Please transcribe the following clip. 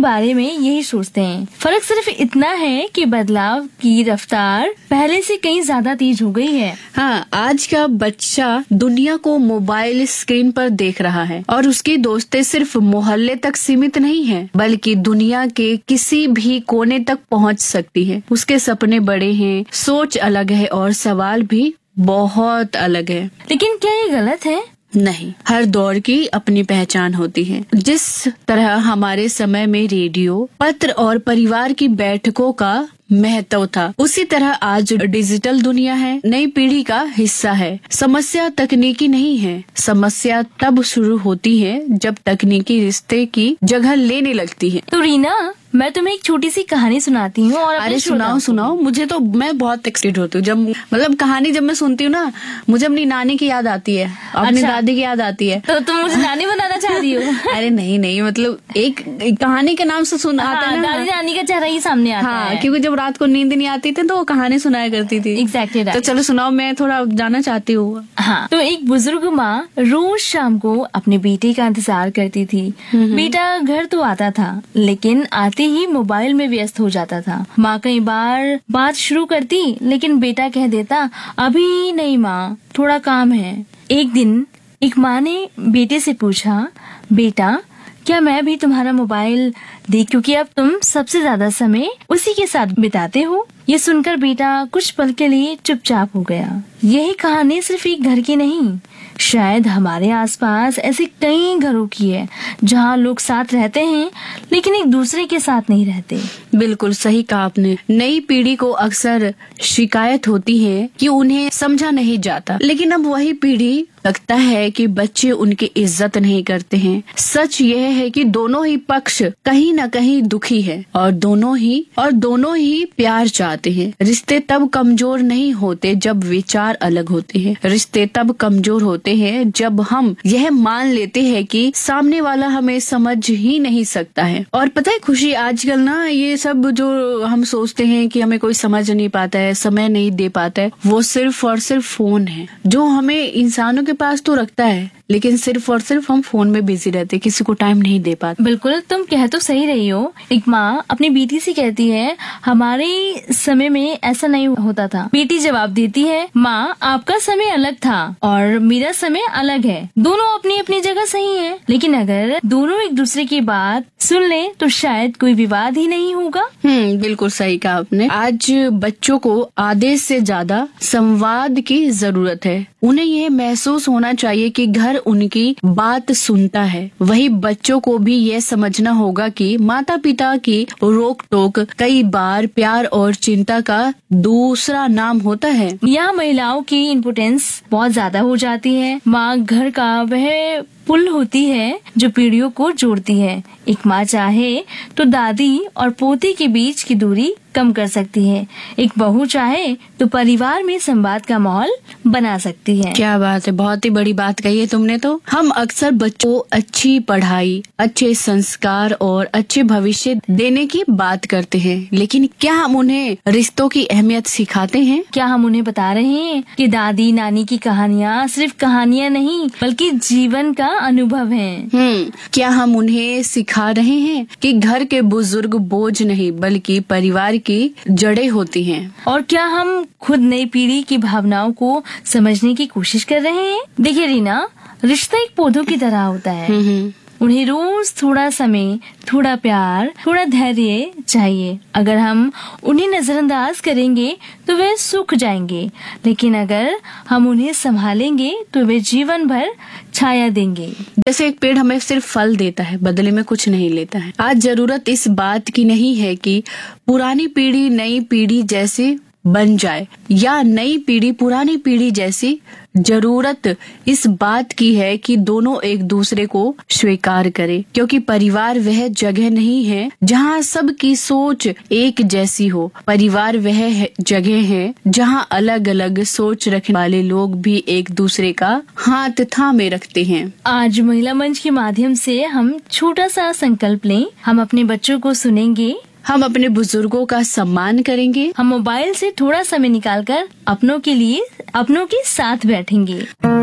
बारे में यही सोचते हैं। फर्क सिर्फ इतना है कि बदलाव की रफ्तार पहले से कहीं ज्यादा तेज हो गई है। हाँ, आज का बच्चा दुनिया को मोबाइल स्क्रीन पर देख रहा है और उसकी दोस्तें सिर्फ मोहल्ले तक सीमित नहीं है, बल्कि दुनिया के किसी भी कोने तक पहुंच सकती है। उसके सपने बड़े हैं, सोच अलग है और सवाल भी बहुत अलग है। लेकिन क्या ये गलत है? नहीं, हर दौर की अपनी पहचान होती है। जिस तरह हमारे समय में रेडियो, पत्र और परिवार की बैठकों का महत्व था, उसी तरह आज डिजिटल दुनिया है, नई पीढ़ी का हिस्सा है। समस्या तकनीकी नहीं है, समस्या तब शुरू होती है जब तकनीकी रिश्ते की जगह लेने लगती है। तो रीना, मैं तुम्हें एक छोटी सी कहानी सुनाती हूँ और अरे सुनाओ। मुझे तो मैं बहुत एक्साइटेड होती हूँ जब कहानी जब मैं सुनती हूँ ना, मुझे अपनी नानी की याद आती है, अपनी दादी की याद आती है। तो तुम मुझे नानी बनाना चाह रही हो? अरे नहीं, मतलब एक कहानी के नाम से सुन आता है ना, दादी नानी का चेहरा ही सामने आता है। क्योंकि जब रात को नींद नहीं आती थी तो वो कहानी सुनाया करती थी। एग्जैक्टली। तो चलो सुनाओ, मैं थोड़ा जानना चाहती हूँ। हाँ, तो एक बुजुर्ग माँ रोज शाम को अपने बेटे का इंतजार करती थी। बेटा घर तो आता था, लेकिन आते ही मोबाइल में व्यस्त हो जाता था। माँ कई बार बात शुरू करती, लेकिन बेटा कह देता, अभी नहीं माँ, थोड़ा काम है। एक दिन एक माँ ने बेटे से पूछा, बेटा क्या मैं भी तुम्हारा मोबाइल देख, क्योंकि अब तुम सबसे ज्यादा समय उसी के साथ बिताते हो। ये सुनकर बेटा कुछ पल के लिए चुपचाप हो गया। यही कहानी सिर्फ एक घर की नहीं, शायद हमारे आसपास ऐसे कई घरों की है जहाँ लोग साथ रहते हैं लेकिन एक दूसरे के साथ नहीं रहते। बिल्कुल सही कहा आपने। नई पीढ़ी को अक्सर शिकायत होती है कि उन्हें समझा नहीं जाता, लेकिन अब वही पीढ़ी लगता है कि बच्चे उनकी इज्जत नहीं करते हैं। सच यह है कि दोनों ही पक्ष कहीं न कहीं दुखी है और दोनों ही प्यार चाहते हैं। रिश्ते तब कमजोर नहीं होते जब विचार अलग होते हैं। रिश्ते तब कमजोर होते हैं जब हम यह मान लेते हैं कि सामने वाला हमें समझ ही नहीं सकता है। और पता है खुशी, आजकल ना ये सब जो हम सोचते हैं कि हमें कोई समझ नहीं पाता है, समय नहीं दे पाता है, वो सिर्फ और सिर्फ फोन है जो हमें इंसानों के पास तो रखता है, लेकिन सिर्फ और सिर्फ हम फोन में बिजी रहते, किसी को टाइम नहीं दे पाते। बिल्कुल, तुम कह तो सही रही हो। एक माँ अपनी बेटी से कहती है, हमारे समय में ऐसा नहीं होता था। बेटी जवाब देती है, माँ आपका समय अलग था और मेरा समय अलग है, दोनों अपनी अपनी जगह सही है, लेकिन अगर दोनों एक दूसरे की बात सुन ले तो शायद कोई विवाद ही नहीं होगा। बिल्कुल सही कहा आपने। आज बच्चों को आदेश से ज्यादा संवाद की जरूरत है। उन्हें ये महसूस होना चाहिए कि घर उनकी बात सुनता है। वही बच्चों को भी ये समझना होगा कि माता पिता की रोक टोक कई बार प्यार और चिंता का दूसरा नाम होता है। यहाँ महिलाओं की इम्पोर्टेंस बहुत ज्यादा हो जाती है। माँ घर का वह पुल होती है जो पीढ़ियों को जोड़ती है। एक माँ चाहे तो दादी और पोती के बीच की दूरी कम कर सकती है। एक बहू चाहे तो परिवार में संवाद का माहौल बना सकती है। क्या बात है, बहुत ही बड़ी बात कही है तुमने। तो हम अक्सर बच्चों को अच्छी पढ़ाई, अच्छे संस्कार और अच्छे भविष्य देने की बात करते हैं, लेकिन क्या हम उन्हें रिश्तों की अहमियत सिखाते हैं? क्या हम उन्हें बता रहे हैं कि दादी नानी की कहानियाँ सिर्फ कहानियाँ नहीं बल्कि जीवन का अनुभव है? क्या हम उन्हें सिखा रहे हैं कि घर के बुजुर्ग बोझ नहीं बल्कि परिवार की जड़ें होती हैं? और क्या हम खुद नई पीढ़ी की भावनाओं को समझने की कोशिश कर रहे हैं? देखिए रीना, रिश्ता एक पौधों की तरह होता है। उन्हें रोज थोड़ा समय, थोड़ा प्यार, थोड़ा धैर्य चाहिए। अगर हम उन्हें नजरअंदाज करेंगे तो वे सूख जाएंगे, लेकिन अगर हम उन्हें संभालेंगे तो वे जीवन भर छाया देंगे। जैसे एक पेड़ हमें सिर्फ फल देता है, बदले में कुछ नहीं लेता है। आज जरूरत इस बात की नहीं है कि पुरानी पीढ़ी नई पीढ़ी जैसी बन जाए या नई पीढ़ी पुरानी पीढ़ी जैसी। जरूरत इस बात की है कि दोनों एक दूसरे को स्वीकार करें, क्योंकि परिवार वह जगह नहीं है जहाँ सबकी सोच एक जैसी हो। परिवार वह जगह है जहाँ अलग अलग सोच रखने वाले लोग भी एक दूसरे का हाथ थामे रखते हैं। आज महिला मंच के माध्यम से हम छोटा सा संकल्प लें। हम अपने बच्चों को सुनेंगे, हम अपने बुजुर्गों का सम्मान करेंगे, हम मोबाइल से थोड़ा समय निकालकर अपनों के साथ बैठेंगे।